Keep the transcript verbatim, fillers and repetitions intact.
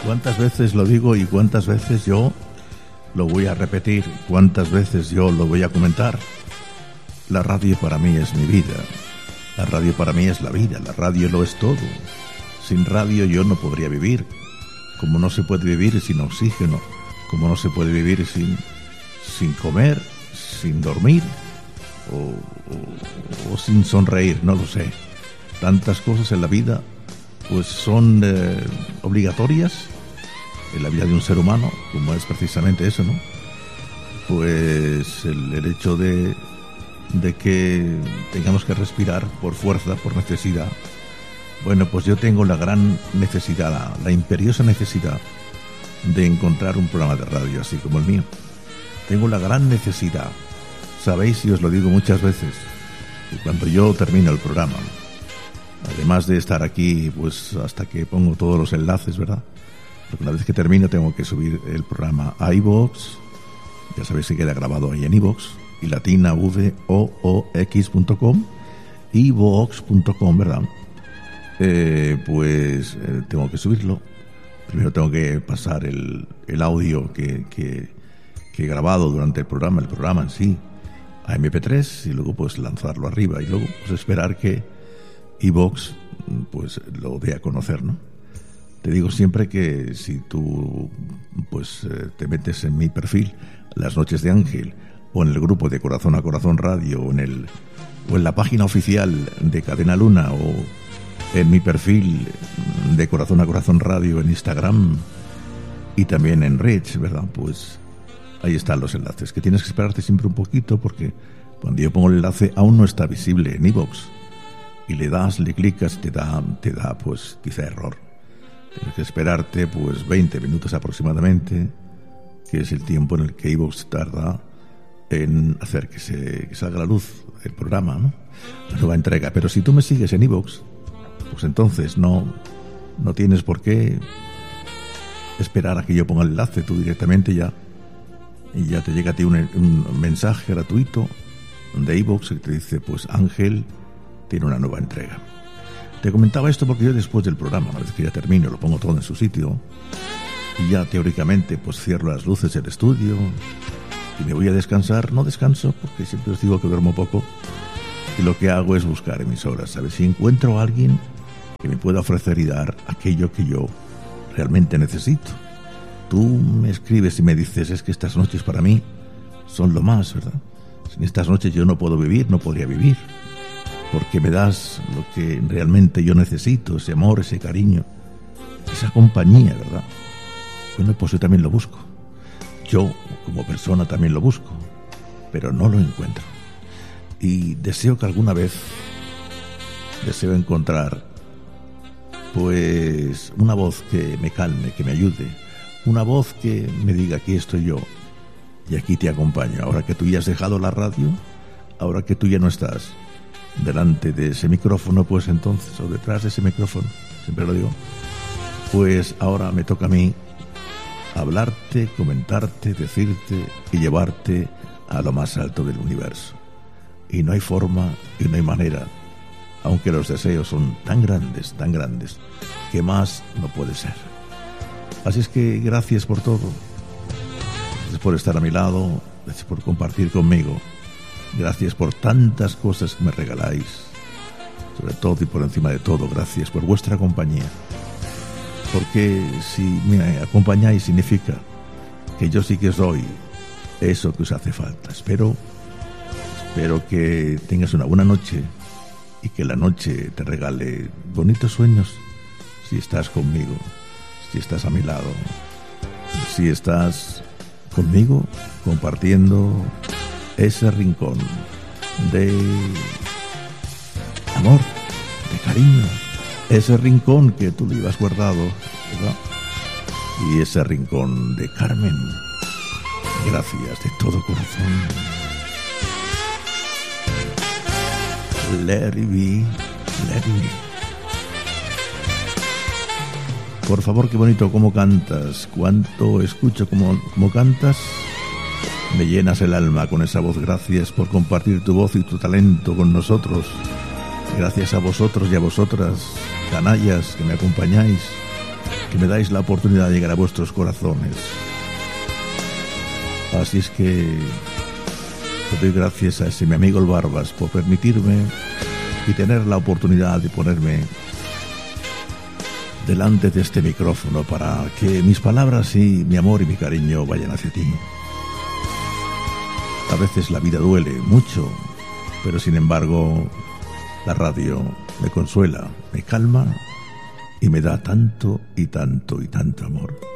¿Cuántas veces lo digo y cuántas veces yo lo voy a repetir? ¿Cuántas veces yo lo voy a comentar? La radio para mí es mi vida. La radio para mí es la vida. La radio lo es todo. Sin radio yo no podría vivir. Como no se puede vivir sin oxígeno. Como no se puede vivir sin, sin comer, sin dormir o, o, o sin sonreír, no lo sé. Tantas cosas en la vida pues son eh, obligatorias en la vida de un ser humano, como es precisamente eso, ¿no? Pues el, el hecho de, de que tengamos que respirar por fuerza, por necesidad. Bueno, pues yo tengo la gran necesidad, la, la imperiosa necesidad de encontrar un programa de radio así como el mío. Tengo la gran necesidad, sabéis, y os lo digo muchas veces, que cuando yo termino el programa, además de estar aquí pues hasta que pongo todos los enlaces, ¿verdad? Porque una vez que termino tengo que subir el programa a iVoox, ya sabéis que queda grabado ahí en iVoox, y latina v o o x punto com, iVoox punto com, ¿verdad? Eh, pues eh, tengo que subirlo. Primero tengo que pasar el, el audio que, que, que he grabado durante el programa, el programa en sí, a eme pe tres, y luego pues lanzarlo arriba, y luego pues esperar que iVoox pues lo dé a conocer, ¿no? Te digo siempre que si tú pues eh, te metes en mi perfil, Las Noches de Ángel, o en el grupo de Corazón a Corazón Radio, o en el o en la página oficial de Cadena Luna, o en mi perfil de Corazón a Corazón Radio en Instagram y también en Rich, ¿verdad? Pues ahí están los enlaces, que tienes que esperarte siempre un poquito, porque cuando yo pongo el enlace aún no está visible en iVoox, y le das, le clicas, te da, te da pues quizá error. Tienes que esperarte pues veinte minutos aproximadamente, que es el tiempo en el que iVoox tarda en hacer que se que salga a la luz el programa, ¿no? La nueva entrega. Pero si tú me sigues en iVoox, pues entonces no, no tienes por qué esperar a que yo ponga el enlace, tú directamente ya, y ya te llega a ti un, un mensaje gratuito de iVoox que te dice, pues Ángel tiene una nueva entrega. Te comentaba esto porque yo después del programa, una vez que ya termino, lo pongo todo en su sitio, y ya teóricamente pues cierro las luces del estudio y me voy a descansar. No descanso porque siempre os digo que duermo poco, y lo que hago es buscar emisoras, ¿sabes? Si encuentro a alguien que me pueda ofrecer y dar aquello que yo realmente necesito. Tú me escribes y me dices, es que estas noches para mí son lo más, ¿verdad? Sin estas noches yo no puedo vivir, no podría vivir, porque me das lo que realmente yo necesito, ese amor, ese cariño, esa compañía, ¿verdad? Bueno, pues yo también lo busco. Yo, como persona, también lo busco, pero no lo encuentro. Y deseo que alguna vez, deseo encontrar, pues, una voz que me calme, que me ayude, una voz que me diga, aquí estoy yo, y aquí te acompaño. Ahora que tú ya has dejado la radio, ahora que tú ya no estás delante de ese micrófono, pues entonces, o detrás de ese micrófono, siempre lo digo, pues ahora me toca a mí hablarte, comentarte, decirte y llevarte a lo más alto del universo. Y no hay forma y no hay manera, aunque los deseos son tan grandes, tan grandes, que más no puede ser. Así es que gracias por todo, gracias por estar a mi lado, gracias por compartir conmigo, gracias por tantas cosas que me regaláis, sobre todo y por encima de todo, gracias por vuestra compañía. Porque si me acompañáis significa que yo sí que os doy eso que os hace falta. Espero, espero que tengas una buena noche y que la noche te regale bonitos sueños si estás conmigo, si estás a mi lado, si estás conmigo compartiendo ese rincón de amor, de cariño, ese rincón que tú llevas guardado, ¿verdad? Y ese rincón de Carmen. Gracias de todo corazón. Let it be, let it be. Por favor, qué bonito cómo cantas, cuánto escucho cómo, cómo cantas. Me llenas el alma con esa voz. Gracias por compartir tu voz y tu talento con nosotros. Gracias a vosotros y a vosotras, canallas que me acompañáis. que me dais la oportunidad de llegar a vuestros corazones. Así es que le doy gracias a ese mi amigo el Barbas por permitirme y tener la oportunidad de ponerme delante de este micrófono para que mis palabras y mi amor y mi cariño vayan hacia ti. A veces la vida duele mucho, pero sin embargo la radio me consuela, me calma y me da tanto y tanto y tanto amor.